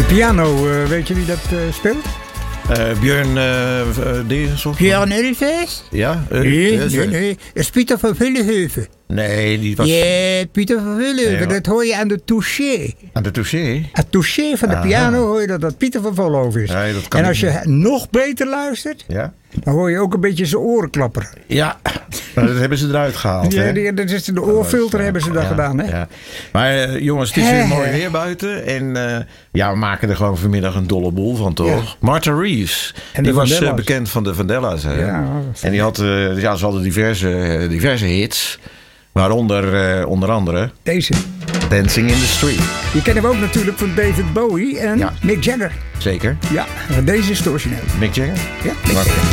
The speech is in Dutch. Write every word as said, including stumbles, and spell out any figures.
Piano, uh, weet je wie dat uh, speelt? Uh, Björn uh, uh, Degensof? Björn Ulvaeus? Ja? Uh, nee, yes, nee, nee. Dat is Pieter van Vulleheuvel. Nee, die was... Ja, Pieter van Vulleheuvel. Nee, dat hoor je aan de touché. Aan de touché? Aan het touché van de Aha. piano hoor je dat dat Pieter van Vulleheuvel is. Ja, dat kan en als je niet. nog beter luistert, ja? dan hoor je ook een beetje zijn oren klapperen. Ja, maar dat hebben ze eruit gehaald. Ja, hè? Die, dat is de oorfilter ja, hebben ze dat ja, gedaan. Hè? Ja. Maar uh, jongens, het is weer mooi weer buiten. En uh, ja, we maken er gewoon vanmiddag een dolle boel van, toch? Ja. Martha Reeves, en die was uh, bekend van de Vandellas. Hè? Ja, en die had, uh, ja, ze hadden diverse, uh, diverse hits. Waaronder uh, onder andere... Deze. Dancing in the Street. Die kennen we ook natuurlijk van David Bowie en ja. Mick Jagger. Zeker. Ja, deze is het origineel. Mick Jagger? Ja, Mick Jagger.